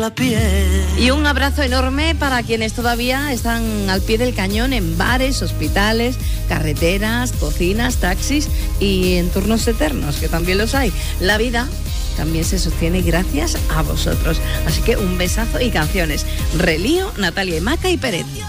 Y un abrazo enorme para quienes todavía están al pie del cañón en bares, hospitales, carreteras, cocinas, taxis y en turnos eternos, que también los hay. La vida también se sostiene gracias a vosotros. Así que un besazo y canciones. Relío, Natalia y Maca y Peret.